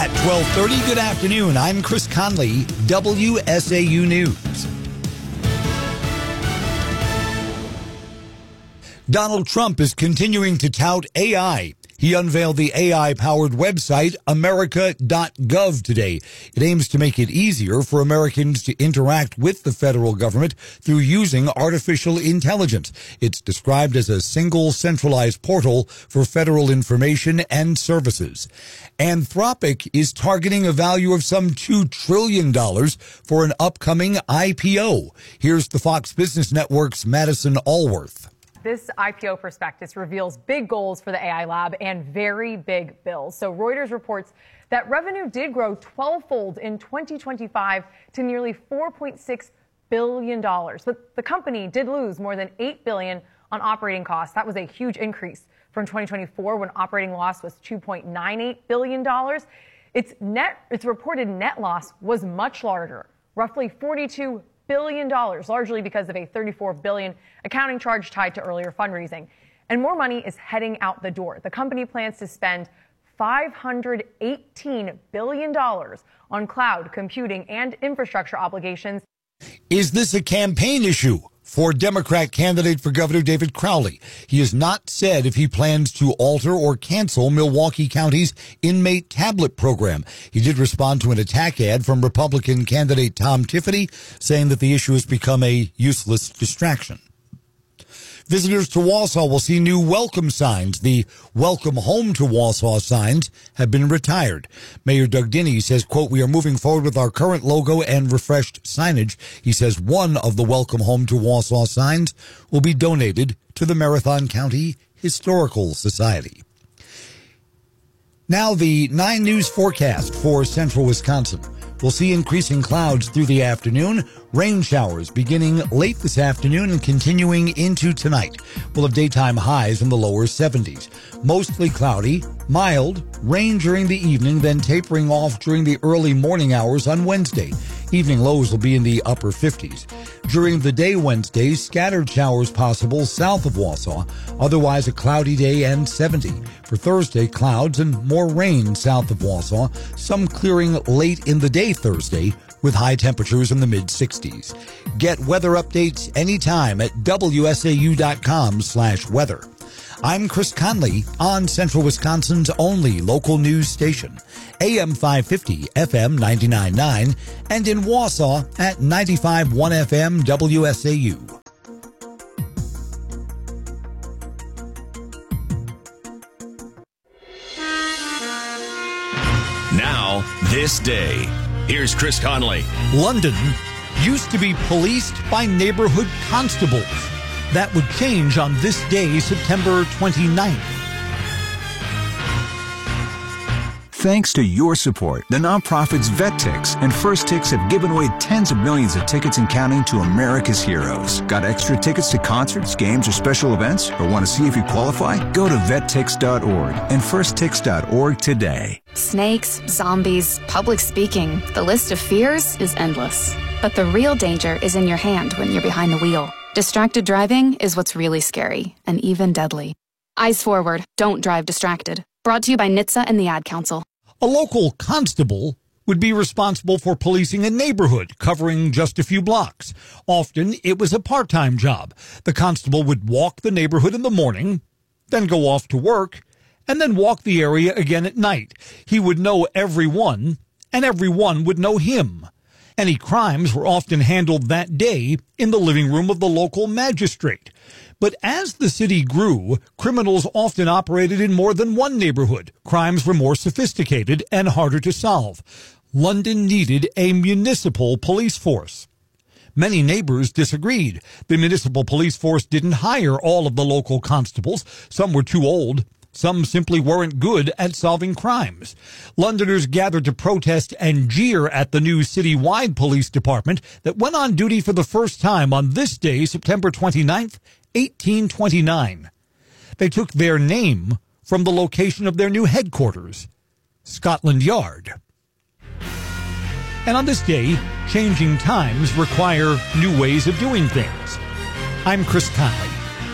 At 12:30, good afternoon. I'm Chris Conley, WSAU News. Donald Trump is continuing to tout AI. He unveiled the AI-powered website America.gov today. It aims to make it easier for Americans to interact with the federal government through using artificial intelligence. It's described as a single centralized portal for federal information and services. Anthropic is targeting a value of some $2 trillion for an upcoming IPO. Here's the Fox Business Network's Madison Allworth. This IPO prospectus reveals big goals for the AI lab and very big bills. So Reuters reports that revenue did grow 12-fold in 2025 to nearly $4.6 billion. But the company did lose more than $8 billion on operating costs. That was a huge increase from 2024 when operating loss was $2.98 billion. Its reported net loss was much larger, roughly $42 billion, largely because of a $34 billion accounting charge tied to earlier fundraising. And more money is heading out the door. The company plans to spend $518 billion on cloud computing and infrastructure obligations. Is this a campaign issue for Democrat candidate for Governor David Crowley? He has not said if he plans to alter or cancel Milwaukee County's inmate tablet program. He did respond to an attack ad from Republican candidate Tom Tiffany, saying that the issue has become a useless distraction. Visitors to Wausau will see new welcome signs. The Welcome Home to Wausau signs have been retired. Mayor Doug Dinney says, quote, "We are moving forward with our current logo and refreshed signage." He says one of the Welcome Home to Wausau signs will be donated to the Marathon County Historical Society. Now the 9 News forecast for central Wisconsin. We'll see increasing clouds through the afternoon, rain showers beginning late this afternoon and continuing into tonight. We'll have daytime highs in the lower 70s. Mostly cloudy, mild, rain during the evening, then tapering off during the early morning hours on Wednesday. Evening lows will be in the upper 50s. During the day Wednesday, scattered showers possible south of Wausau. Otherwise, a cloudy day and 70. For Thursday, clouds and more rain south of Wausau. Some clearing late in the day Thursday with high temperatures in the mid-60s. Get weather updates anytime at WSAU.com/weather. I'm Chris Conley on Central Wisconsin's only local news station, AM 550, FM 99.9, and in Wausau at 95.1 FM WSAU. Now, this day. Here's Chris Conley. London used to be policed by neighborhood constables. That would change on this day, September 29th. Thanks to your support, the nonprofits VetTix and First Tix have given away tens of millions of tickets and counting to America's heroes. Got extra tickets to concerts, games, or special events? Or want to see if you qualify? Go to vettix.org and firsttix.org today. Snakes, zombies, public speaking. The list of fears is endless. But the real danger is in your hand when you're behind the wheel. Distracted driving is what's really scary and even deadly. Eyes forward. Don't drive distracted. Brought to you by NHTSA and the Ad Council. A local constable would be responsible for policing a neighborhood covering just a few blocks. Often, it was a part-time job. The constable would walk the neighborhood in the morning, then go off to work, and then walk the area again at night. He would know everyone, and everyone would know him. Any crimes were often handled that day in the living room of the local magistrate. But as the city grew, criminals often operated in more than one neighborhood. Crimes were more sophisticated and harder to solve. London needed a municipal police force. Many neighbors disagreed. The municipal police force didn't hire all of the local constables. Some were too old. Some simply weren't good at solving crimes. Londoners gathered to protest and jeer at the new citywide police department that went on duty for the first time on this day, September 29th, 1829. They took their name from the location of their new headquarters, Scotland Yard. And on this day, changing times require new ways of doing things. I'm Chris Conley.